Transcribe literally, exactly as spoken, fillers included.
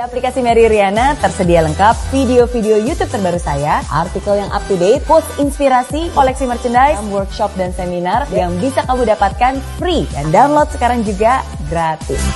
Aplikasi Mary Riana tersedia lengkap video-video YouTube terbaru saya, artikel yang up to date, post inspirasi, koleksi merchandise, workshop dan seminar yang bisa kamu dapatkan free dan download sekarang juga gratis.